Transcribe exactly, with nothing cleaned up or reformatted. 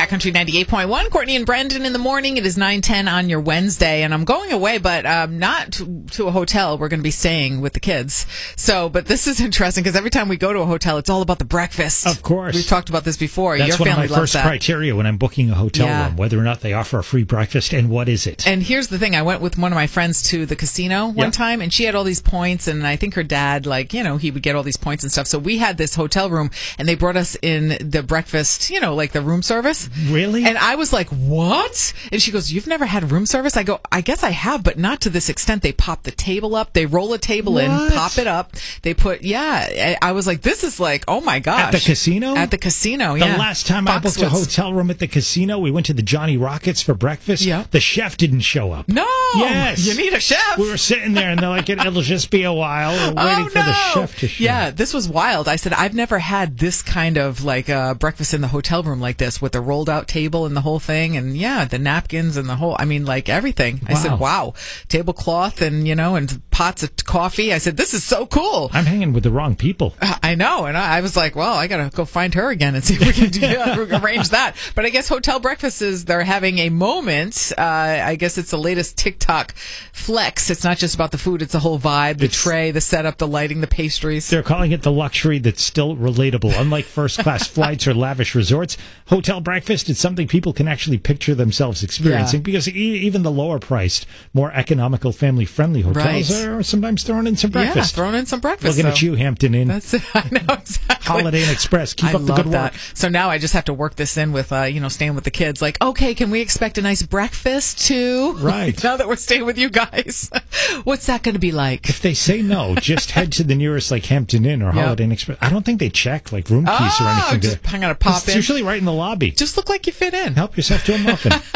Cat Country ninety-eight point one. Courtney and Brendan in the morning. It is nine ten on your Wednesday, and I'm going away, but um, not to, to a hotel. We're going to be staying with the kids. So, but this is interesting because every time we go to a hotel, it's all about the breakfast. Of course. We've talked about this before. That's Your one of family my loves first that. criteria when I'm booking a hotel Yeah. room, whether or not they offer a free breakfast, and what is it? And here's the thing. I went with one of my friends to the casino one Yeah. time, and she had all these points, and I think her dad, like, you know, he would get all these points and stuff. So we had this hotel room, and they brought us in the breakfast, you know, like the room service. Really? And I was like, what? And she goes, you've never had room service? I go, I guess I have, but not to this extent. They pop the table up. They roll a table in, What? pop it up. They put, yeah. I I was like, this is like, oh my gosh. At the casino? At the casino, The yeah. last time I booked a Foxwoods. hotel room at the casino, we went to the Johnny Rockets for breakfast. Yeah. The chef didn't show up. No. Yes. You need a chef. We were sitting there, and they're like, it, it'll just be a while. We're waiting Oh, for the no. chef to show Yeah, up. this was wild. I said, I've never had this kind of like uh, breakfast in the hotel room like this with the rolled out table and the whole thing. And yeah, the napkins and the whole, I mean, like everything. I said, Wow. wow, tablecloth and, you know, and pots of coffee. I said, this is so cool. I'm hanging with the wrong people. I know. And I I was like, well, I got to go find her again and see if we can do, yeah, arrange that. But I guess hotel breakfasts, is they're having a moment. Uh, I guess it's the latest TikTok flex. It's not just about the food. It's the whole vibe, the It's- tray, the setup, the lighting, the pastries. They're calling it the luxury that's still relatable. Unlike first-class flights or lavish resorts, hotel breakfast is something people can actually picture themselves experiencing Yeah. because e- even the lower-priced, more economical, family-friendly hotels Right. are sometimes throwing in some Yeah, breakfast. throwing in some breakfast. Looking at so- you, Hampton Inn. That's it. I know exactly. Holiday Inn Express. Keep I up the love good that. work. So now I just have to work this in with, uh, you know, staying with the kids. Like, okay, can we expect a nice breakfast too? Right. Now that we're staying with you guys, what's that going to be like? If they say no, just head to the nearest like Hampton Inn or Yep. Holiday Inn Express. I don't think they check like room keys or Oh, anything. just to, I'm gonna pop it's in. usually right in the lobby. Just look like you fit in. Help yourself to a muffin.